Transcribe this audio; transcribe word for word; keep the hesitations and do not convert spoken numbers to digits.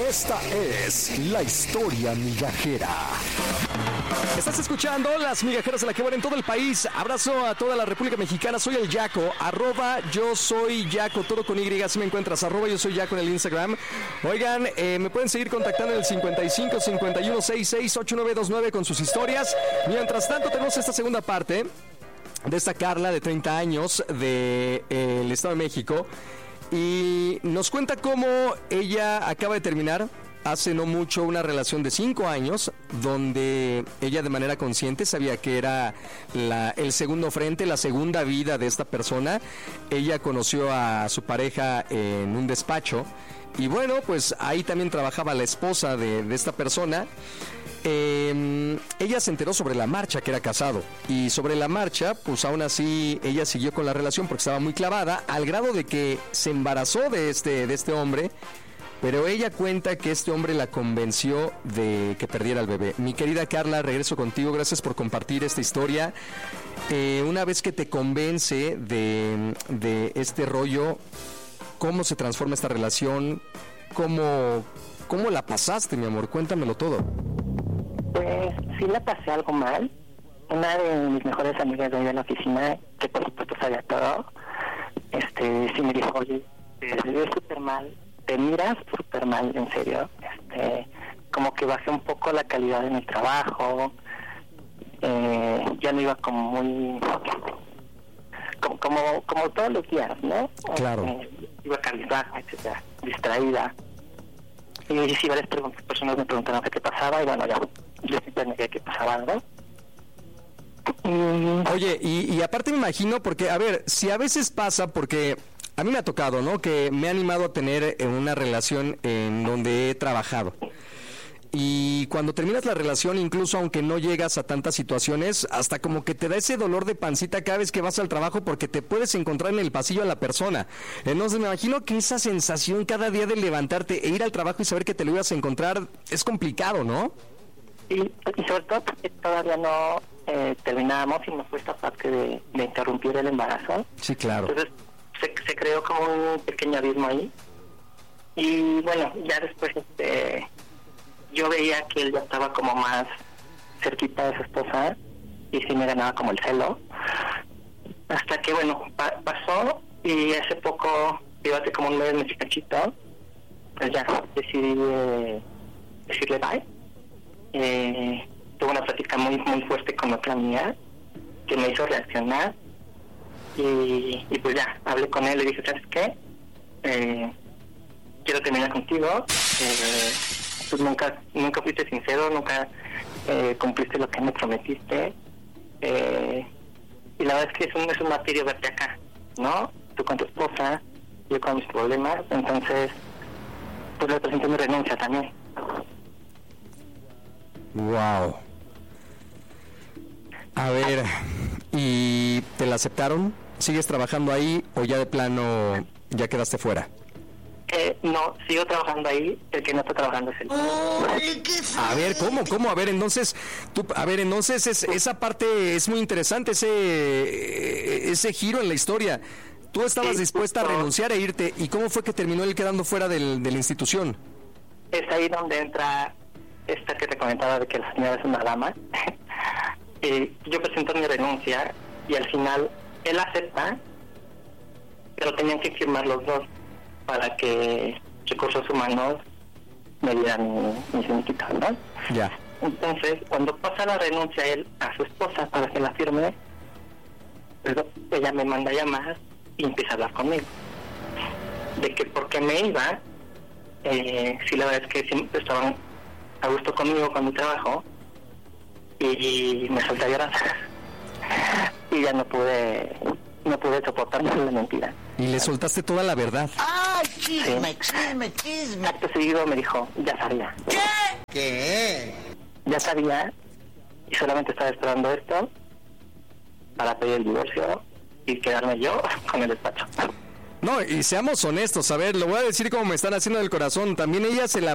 Esta es la historia migajera. Estás escuchando Las Migajeras de la que van en todo el país. Abrazo a toda la República Mexicana. Soy el Yaco, arroba yo soy Yaco, todo con Y, así me encuentras, arroba yo soy Yaco en el Instagram. Oigan, eh, me pueden seguir contactando en el cincuenta y cinco, cincuenta y uno, sesenta y seis, ochenta y nueve veintinueve con sus historias. Mientras tanto, tenemos esta segunda parte de esta Carla de treinta años del de, eh, Estado de México. Y nos cuenta cómo ella acaba de terminar hace no mucho una relación de cinco años donde ella de manera consciente sabía que era la, el segundo frente, la segunda vida de esta persona. Ella conoció a su pareja en un despacho y bueno, pues ahí también trabajaba la esposa de, de esta persona. Eh, ella se enteró sobre la marcha que era casado y sobre la marcha pues aún así ella siguió con la relación porque estaba muy clavada al grado de que se embarazó de este, de este hombre, pero ella cuenta que este hombre la convenció de que perdiera al bebé. Mi querida Carla, regreso contigo, gracias por compartir esta historia. Eh, una vez que te convence de, de este rollo, ¿cómo se transforma esta relación? ¿Cómo, cómo la pasaste, mi amor? Cuéntamelo todo. Pues sí la pasé algo mal. Una de mis mejores amigas de ahí de la oficina, que por supuesto sabía todo, este, sí me dijo, oye, te ves súper mal, te miras súper mal, en serio. Este, como que bajé un poco la calidad de mi trabajo, eh, ya no iba como muy... Como, como, como todos los días, ¿no? Claro. Eh, iba cabizbaja, etcétera, distraída. Y sí, varias preguntas, personas me preguntaron qué pasaba y bueno, ya, yo siempre negué que pasaba algo. Mm. Oye, y, y aparte me imagino, porque, a ver, si a veces pasa, porque a mí me ha tocado, ¿no? Que me he animado a tener una relación en donde he trabajado. Y cuando terminas la relación, incluso aunque no llegas a tantas situaciones, hasta como que te da ese dolor de pancita cada vez que vas al trabajo porque te puedes encontrar en el pasillo a la persona. Entonces me imagino que esa sensación cada día de levantarte e ir al trabajo y saber que te lo ibas a encontrar es complicado, ¿no? Y, y sobre todo porque todavía no eh, terminábamos y nos fue esta parte de, de interrumpir el embarazo. Sí, claro. Entonces se, se creó como un pequeño abismo ahí. Y bueno, ya después este... yo veía que él ya estaba como más cerquita de su esposa y sí me ganaba como el celo. Hasta que, bueno, pa- pasó y hace poco, digo, hace como un mes, mes y cachito, pues ya decidí eh, decirle bye. Eh, tuve una plática muy muy fuerte con otra amiga que me hizo reaccionar y, y pues ya, hablé con él y dije, ¿sabes qué? Eh, quiero terminar contigo. Eh, pues nunca nunca fuiste sincero, nunca eh, cumpliste lo que me prometiste, eh, y la verdad es que es un, es un martirio verte acá, ¿no? Tú con tu esposa, yo con mis problemas, entonces pues le presenté mi renuncia también. Wow. A ver, ¿y te la aceptaron? ¿Sigues trabajando ahí o ya de plano ya quedaste fuera? Eh, no, sigo trabajando ahí, el que no está trabajando es él. A ver, ¿cómo? ¿Cómo? A ver, entonces, tú, a ver, entonces es, esa parte es muy interesante, ese ese giro en la historia. Tú estabas Sí, dispuesta a justo. renunciar e irte, ¿y cómo fue que terminó él quedando fuera del, de la institución? Es ahí donde entra esta que te comentaba de que la señora es una dama. eh, yo presento mi renuncia y al final él acepta, pero tenían que firmar los dos para que Recursos Humanos me dieran mi, mi finiquito, ¿no? Ya. Entonces, cuando pasa la renuncia él a su esposa para que la firme, pues, ella me manda a llamar y empieza a hablar conmigo. De que porque me iba, eh, sí, la verdad es que siempre estaban a gusto conmigo con mi trabajo, y me solté a llorar. Y ya no pude, no pude soportar más la mentira. Y le soltaste toda la verdad. ¡Ay, chisme, Sí. chisme, chisme! Acto seguido me dijo, ya sabía. ¿Qué? ¿Qué? Ya sabía, y solamente estaba esperando esto para pedir el divorcio y quedarme yo con el despacho. No, y seamos honestos, a ver, lo voy a decir como me están haciendo del corazón, también ella se la